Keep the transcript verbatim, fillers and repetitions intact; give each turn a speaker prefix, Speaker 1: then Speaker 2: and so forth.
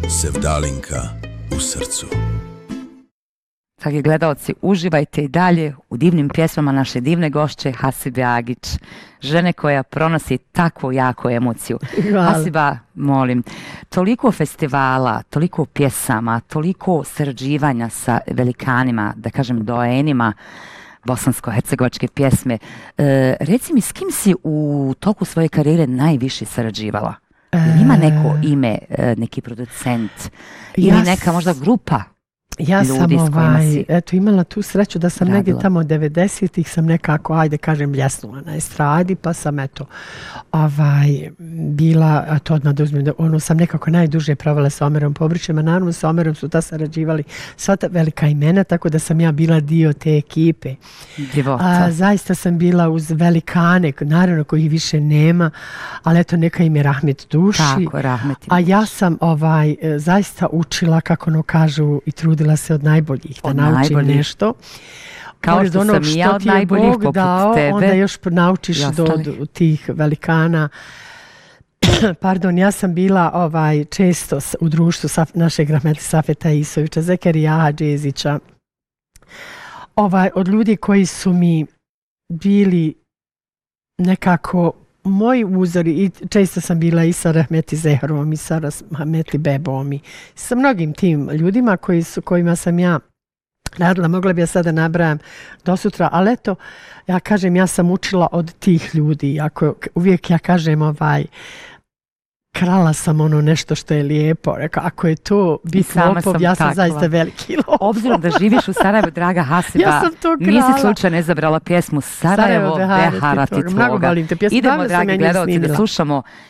Speaker 1: Sevdalinka u srcu.
Speaker 2: Dragi gledalci, uživajte i dalje u divnim pjesmama naše divne gošće Hasibe Agić, žene koja pronosi takvu jaku emociju.
Speaker 3: Hvala.
Speaker 2: Hasiba, molim, toliko festivala, toliko pjesama, toliko sarađivanja sa velikanima, da kažem doenima bosansko-hercegovačke pjesme. E, reci mi, s kim si u toku svoje karijere najviše sarađivala? Ili ima neko ime, neki producent ili
Speaker 3: ja
Speaker 2: neka možda grupa?
Speaker 3: Ja
Speaker 2: ljudi
Speaker 3: sam
Speaker 2: s kojima
Speaker 3: ovaj,
Speaker 2: si
Speaker 3: eto, imala tu sreću da sam
Speaker 2: radila.
Speaker 3: negdje tamo devedesetih sam nekako, ajde kažem, bljesnula na estradi, pa sam eto ovaj, bila, a to odmah da uzmem, da ono sam nekako najduže provela sa Omerom Pobrićem, a naravno sa Omerom su ta sarađivali sva ta velika imena, tako da sam ja bila dio te ekipe. A, zaista sam bila uz velikane, naravno kojih više nema, ali eto neka im je rahmet duši.
Speaker 2: Tako, rahmet im
Speaker 3: a ja sam ovaj, zaista učila, kako ono kažu, i trudila se od najboljih da
Speaker 2: od
Speaker 3: naučim
Speaker 2: najboljih.
Speaker 3: nešto.
Speaker 2: Kao
Speaker 3: Pored
Speaker 2: što
Speaker 3: onog
Speaker 2: sam i ja od najboljih
Speaker 3: Bog
Speaker 2: poput
Speaker 3: dao,
Speaker 2: tebe.
Speaker 3: onda još naučiš do, do tih velikana. Pardon, ja sam bila ovaj često u društvu sa, našeg rahmetli Safeta Isovića, Zekerija Džezića. Ovaj, od ljudi koji su mi bili nekako moji uzori, i često sam bila i sa Rahmeti Zehrom i sa Rahmeti Bebom i sa mnogim tim ljudima koji su, kojima sam ja radila, mogla bi ja sada nabrajam do sutra, ali eto, ja kažem, ja sam učila od tih ljudi, ako uvijek ja kažem ovaj, krala sam ono nešto što je lijepo. Rekao, ako je to biti lopov, ja sam takva. Zaista veliki lopov.
Speaker 2: Obzirom da živiš u Sarajevu, draga Hasiba,
Speaker 3: ja sam to krala.
Speaker 2: Nisi slučajno izabrala pjesmu Sarajevo, Behara ti tvoga.
Speaker 3: Mnogo volim te pjesmu.
Speaker 2: Idemo, dragi gledalci, da slušamo